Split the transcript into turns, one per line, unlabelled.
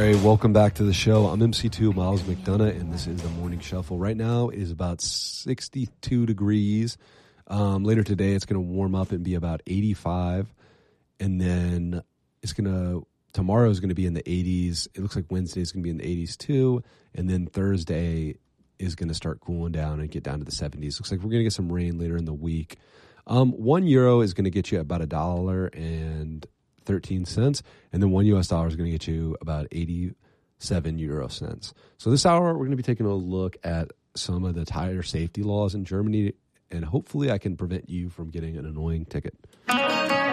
Hey, welcome back to the show. I'm MC2 Miles McDonough, and this is the Morning Shuffle. Right now it is about 62 degrees. Later today, it's going to warm up and be about 85, and then tomorrow is going to be in the 80s. It looks like Wednesday is going to be in the 80s too, and then Thursday is going to start cooling down and get down to the 70s. Looks like we're going to get some rain later in the week. €1 is going to get you about $1.13, and then $1 is going to get you about 87 euro cents. So this hour, we're going to be taking a look at some of the tire safety laws in Germany, and hopefully I can prevent you from getting an annoying ticket.